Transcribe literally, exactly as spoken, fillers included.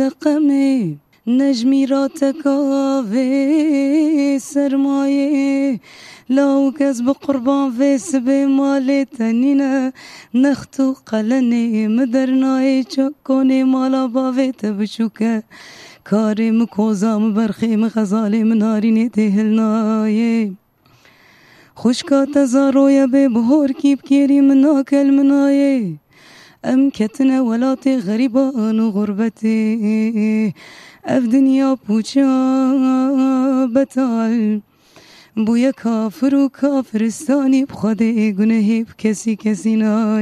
قمه نجمی را تکاوه سرمایه لاو کس بقربان ویس به مال تنینه نختو قلنه مدرنای چکونه مالا باوه تبچوکه کارم کوزام برخیم غزالم نارینه تهلنایه خوشکا تزارویا به بهور کیب کیری مناکل منایه ام کتنا ولات غریبان و غربته اف دنیا پوچا بتال بویا کافر و کافرستانی بخوده گنه کسی کسی نای